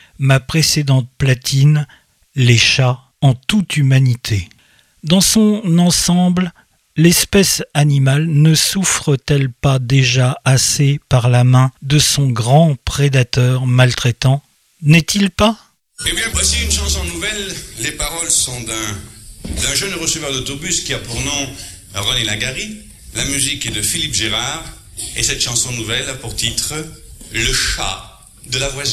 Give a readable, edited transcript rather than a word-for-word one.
ma précédente platine, les chats en toute humanité. Dans son ensemble, l'espèce animale ne souffre-t-elle pas déjà assez par la main de son grand prédateur maltraitant ? N'est-il pas ? Eh bien, voici une chanson nouvelle. Les paroles sont d'un jeune receveur d'autobus qui a pour nom René Lagari. La musique est de Philippe Gérard. Et cette chanson nouvelle a pour titre « Le chat de la voisine ».